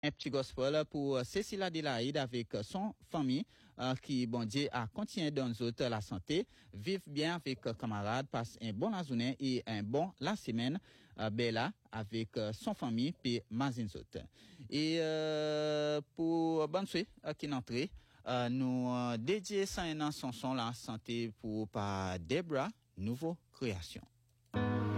un petit gospel pour Cécile Adélaïde avec son famille qui, bon Dieu, a continué dans nous autres la santé. Vive bien avec camarades, passe un bon la journée et un bon la semaine. Bella avec son famille puis Mazinzot. Et pour bonne souhait qui n'entrée, nous dédier ça un an son la santé pour par Debra, nouveau création.